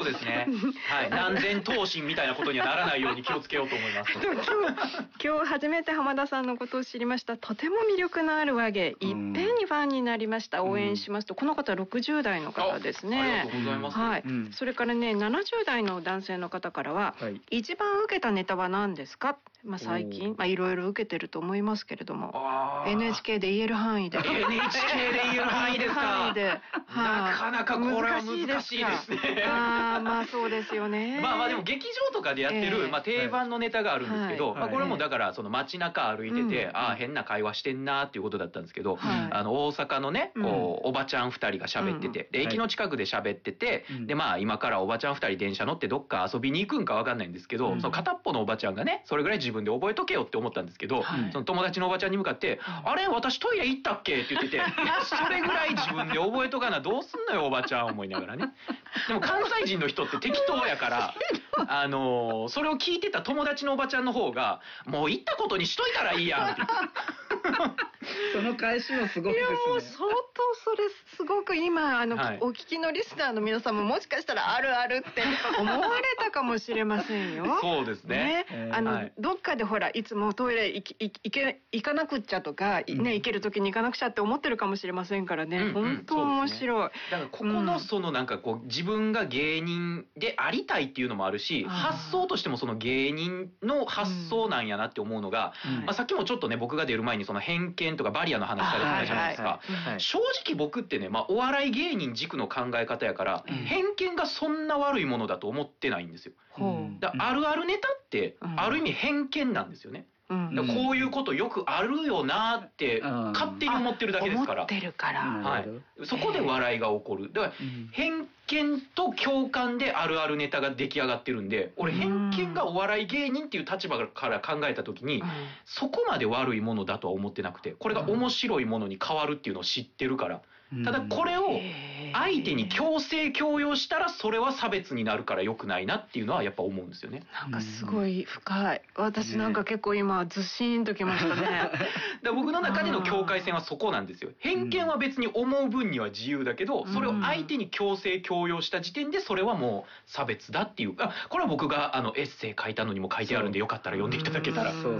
ですね。はい。何千頭身みたいなことにはならないように気をつけようと思います。 今日初めて浜田さんのことを知りました。とても魅力のある話芸、いっぺんにファンになりました。応援しますと、この方60代の方ですね。 ありがとうございます。 はい。それからね、70代の男性の方からは、一番受けたネタは何ですか？最近いろいろ受けてると思いますけれども、NHK で言える範囲で。 NHK で言える範囲ですか？なかなかこれは難しいですね。 まあそうですよね。 まあでも劇場とかでやってる定番のネタがあるんですけど、これもだからその街中歩いてて、変な会話してんなーっていうことだったんですけど、大阪のね、おばちゃん2人が喋ってて、で駅の近くで喋ってて、で今からおばちゃん2人電車乗ってどっか遊びに行くんかわかんないんですけど、その片っぽのおばちゃんがね、それぐらい自分で覚えとけよって思ったんですけど、その友達のおばちゃんに向かって「あれ私トイレ行ったっけ?」って言っててそれぐらい自分で覚えとかなどうすんのよおばちゃん思いながらね。でも関西人の人って適当やからそれを聞いてた友達のおばちゃんの方が「もう行ったことにしといたらいいやん」ってその返しもすごいですね。いやもう相当それすごく今お聞きのリスナーの皆さんももしかしたらあるあるって思われたかもしれませんよ。 そうですね。 どっかでほらいつもトイレ行かなくっちゃとかね、行ける時に行かなくちゃって思ってるかもしれませんからね。本当面白い。 だからここのそのなんかこう自分が芸人でありたいっていうのもあるし、発想としてもその芸人の発想なんやなって思うのが、さっきもちょっとね僕が出る前にその偏見とかバリアの話されてたじゃないですか。正直僕ってね、お笑い芸人軸の考え方やから、偏見がそんな悪いものだと思ってないんですよ。あるあるネタってある意味偏見なんですよね。こういうことよくあるよなって勝手に思ってるだけですから。 思ってるから。 はい。そこで笑いが起こる。だから偏見と共感であるあるネタが出来上がってるんで、俺偏見がお笑い芸人っていう立場から考えた時に、そこまで悪いものだとは思ってなくて、これが面白いものに変わるっていうのを知ってるから。ただこれを相手に強制強要したらそれは差別になるから良くないなっていうのはやっぱ思うんですよね。 なんかすごい深い。私なんか結構今ずしーんときましたね。 僕の中での境界線はそこなんですよ。偏見は別に思う分には自由だけど、それを相手に強制強要した時点でそれはもう差別だっていう。これは僕がエッセイ書いたのにも書いてあるんでよかったら読んでいただけたら。 そう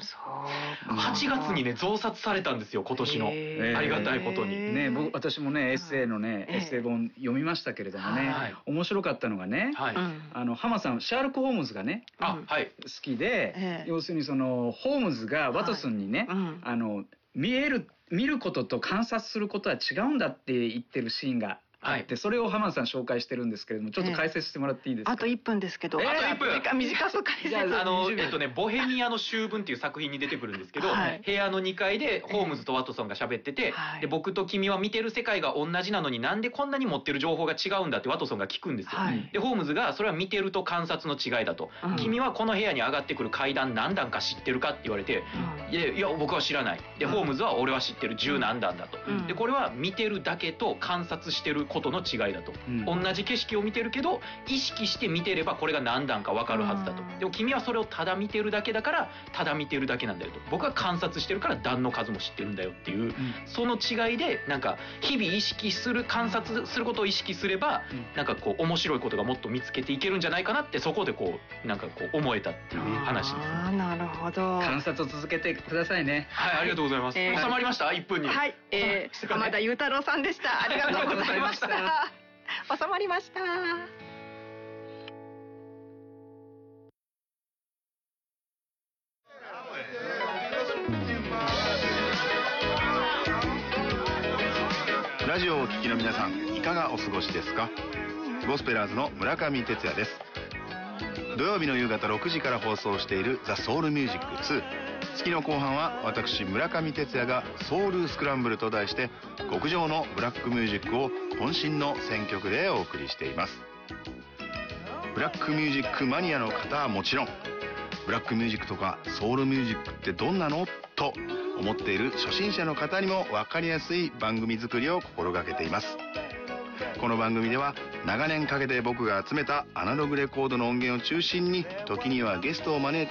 8月にね増刷されたんですよ今年の。ありがたいことに。 ね、私もねエッセイのねエッセイ本読みましたけれどもね、面白かったのがね、浜さんシャーロック・ホームズがね好きで、要するにそのホームズがワトソンにね見ることと観察することは違うんだって言ってるシーンがあって、それを浜田さん紹介してるんけれども、ちょっと解説してもらっていいですか？ あと1分ですけど。 あと1分。 短く解説。 ボヘミアの秋分っていう作品に出てくるんですけど、部屋の2階でホームズとワトソンが喋ってて、で僕と君は見てる世界が同じなのになんでこんなに持ってる情報が違うんだってワトソンが聞くんですよ。でホームズがそれは見てると観察の違いだと。君はこの部屋に上がってくる階段何段か知ってるかって言われて、いや僕は知らない。でホームズは俺は知ってる10何段だと。でこれは見てるだけと観察してることの違いだと。同じ景色を見てるけど意識して見てればこれが何段か分かるはずだと。でも君はそれをただ見てるだけだからただ見てるだけなんだよと。僕は観察してるから段の数も知ってるんだよっていう、その違いでなんか日々意識する観察することを意識すれば、なんかこう面白いことがもっと見つけていけるんじゃないかなって、そこでこうなんかこう思えたっていう話です。 なるほど。 観察を続けてくださいね。 はい、ありがとうございます。収まりました？ 1 分に。 はい、浜田雄太郎さんでした。ありがとうございました。収まりました。 ラジオをお聞きの皆さん、いかがお過ごしですか？ゴスペラーズの村上哲也です。土曜日の夕方6時から放送しているザ・ソウルミュージック2。月の後半は私村上哲也がソウルスクランブルと題して極上のブラックミュージックを渾身の選曲でお送りしています。ブラックミュージックマニアの方はもちろん、ブラックミュージックとかソウルミュージックってどんなのと思っている初心者の方にも分かりやすい番組作りを心がけています。この番組では長年かけて僕が集めたアナログレコードの音源を中心に、時にはゲストを招いて